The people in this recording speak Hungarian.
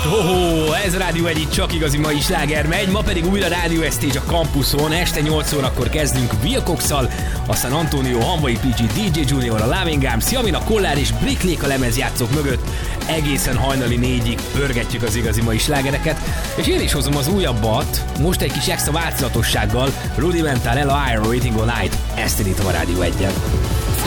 Hoho, ez Rádió 1, itt csak igazi mai sláger megy, ma pedig újra Rádió Estage a Campuson, este 8 órakor kezdünk Wilcox-szal, aztán Antonio, Hanvai PG, DJ Junior, a Loving Arms, Jamina, Kollár és Bricklék a lemezjátszók mögött. Egészen hajnali 4-ig pörgetjük az igazi mai slágereket, és én is hozom az újabbat, most egy kis extra változatossággal, Rudimental, Ella Iron, Waiting on Night, ezt indítom a Rádió 1-en.